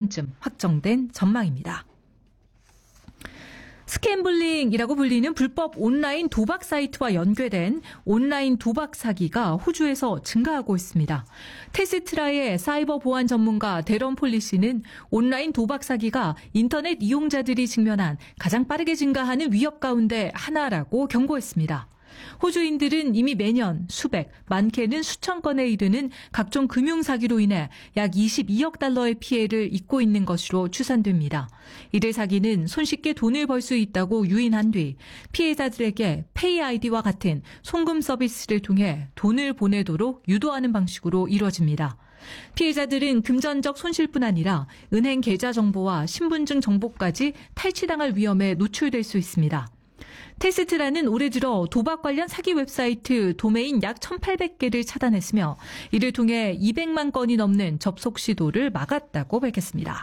내년쯤 확정된 전망입니다. 스캠블링이라고 불리는 불법 온라인 도박 사이트와 연계된 온라인 도박 사기가 호주에서 증가하고 있습니다. 테스트라의 사이버 보안 전문가 데런 폴리시는 온라인 도박 사기가 인터넷 이용자들이 직면한 가장 빠르게 증가하는 위협 가운데 하나라고 경고했습니다. 호주인들은 이미 매년 수백, 많게는 수천 건에 이르는 각종 금융사기로 인해 약 22억 달러의 피해를 입고 있는 것으로 추산됩니다. 이들 사기는 손쉽게 돈을 벌 수 있다고 유인한 뒤 피해자들에게 페이 아이디와 같은 송금 서비스를 통해 돈을 보내도록 유도하는 방식으로 이루어집니다. 피해자들은 금전적 손실뿐 아니라 은행 계좌 정보와 신분증 정보까지 탈취당할 위험에 노출될 수 있습니다. 테스트라는 올해 들어 도박 관련 사기 웹사이트 도메인 약 1,800개를 차단했으며 이를 통해 200만 건이 넘는 접속 시도를 막았다고 밝혔습니다.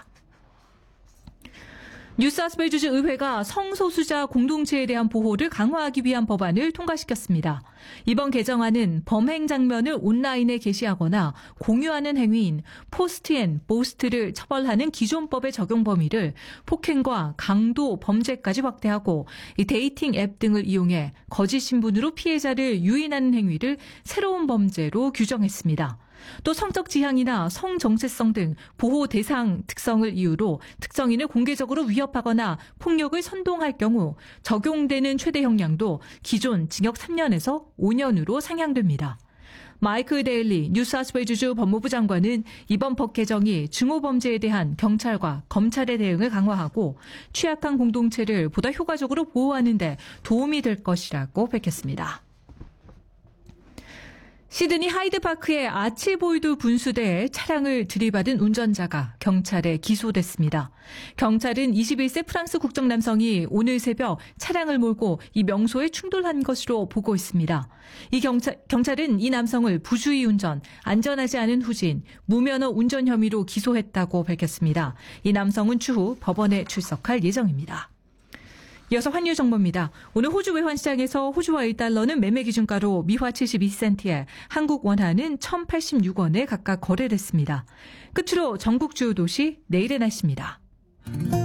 뉴사우스웨일즈 의회가 성소수자 공동체에 대한 보호를 강화하기 위한 법안을 통과시켰습니다. 이번 개정안은 범행 장면을 온라인에 게시하거나 공유하는 행위인 포스트 앤 보스트를 처벌하는 기존 법의 적용 범위를 폭행과 강도 범죄까지 확대하고 이 데이팅 앱 등을 이용해 거짓 신분으로 피해자를 유인하는 행위를 새로운 범죄로 규정했습니다. 또 성적 지향이나 성정체성 등 보호 대상 특성을 이유로 특정인을 공개적으로 위협하거나 폭력을 선동할 경우 적용되는 최대 형량도 기존 징역 3년에서 5년으로 상향됩니다. 마이클 데일리 뉴사우스웨일즈 법무부 장관은 이번 법 개정이 증오범죄에 대한 경찰과 검찰의 대응을 강화하고 취약한 공동체를 보다 효과적으로 보호하는 데 도움이 될 것이라고 밝혔습니다. 시드니 하이드파크의 아치보이드 분수대에 차량을 들이받은 운전자가 경찰에 기소됐습니다. 경찰은 21세 프랑스 국적 남성이 오늘 새벽 차량을 몰고 이 명소에 충돌한 것으로 보고 있습니다. 경찰은 이 남성을 부주의 운전, 안전하지 않은 후진, 무면허 운전 혐의로 기소했다고 밝혔습니다. 이 남성은 추후 법원에 출석할 예정입니다. 이어서 환율 정보입니다. 오늘 호주 외환시장에서 호주화 1달러는 매매 기준가로 미화 72센트에 한국 원화는 1,086원에 각각 거래됐습니다. 끝으로 전국 주요 도시 내일의 날씨입니다.